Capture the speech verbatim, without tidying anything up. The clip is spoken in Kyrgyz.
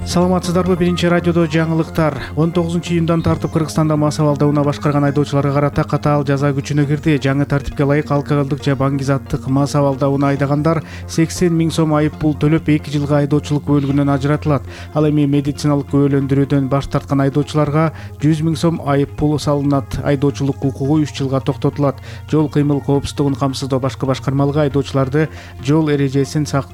Саламатсыздарбы, биринчи радиодо жаңылыктар. он тогузунчу июндан тартып Кыргызстанда мас абалда унаа башкарган айдоочуларга карата катаал жаза күчүнө кирди. Жаңы тартипке ылайык алкоголдук же баңгизаттык мас абалда унаа айдагандар сексен миң сом айып пул төлөп эки жылга айдоочулук күбөлүгүнөн ажыратылат. Ал эми медициналык күбөлөндүрүүдөн баш тарткан айдоочуларга жүз миң сом айып пул салынат. Айдоочулук укугу үч жылга токтотулат. Жол кыймыл коопсуздугун камсыздоо башкы башкармалыгы айдоочуларды жол эрежесин